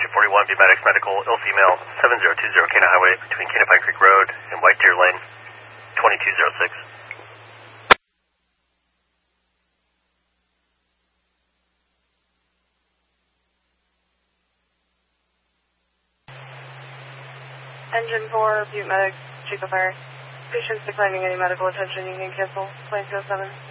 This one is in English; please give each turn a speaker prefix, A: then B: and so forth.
A: 241, Medics Medical, ill female, 7020 Cana Highway between Cana Pine Creek Road and White Deer Lane, 2206.
B: Engine 4, Butte Medics, Chief of Fire. Patient's declining any medical attention. You can cancel. Plane 207.